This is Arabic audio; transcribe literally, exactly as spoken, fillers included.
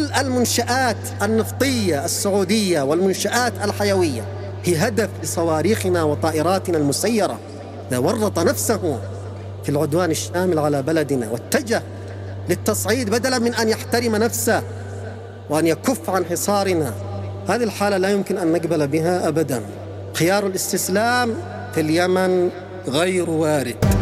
كل المنشآت النفطية السعودية والمنشآت الحيوية هي هدف لصواريخنا وطائراتنا المسيرة. إذا ورط نفسه في العدوان الشامل على بلدنا واتجه للتصعيد بدلا من أن يحترم نفسه وأن يكف عن حصارنا، هذه الحالة لا يمكن أن نقبل بها أبدا. خيار الاستسلام في اليمن غير وارد.